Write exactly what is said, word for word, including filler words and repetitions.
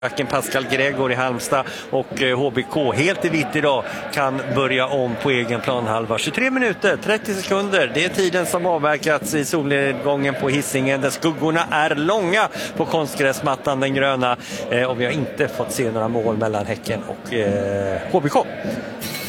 Backen Pascal Gregor i Halmstad och H B K helt i vitt idag kan börja om på egen planhalva. tjugotre minuter, trettio sekunder. Det är tiden som avverkats i solnedgången på Hisingen där skuggorna är långa på konstgräsmattan, den gröna. Eh, och vi har inte fått se några mål mellan Häcken och eh, H B K.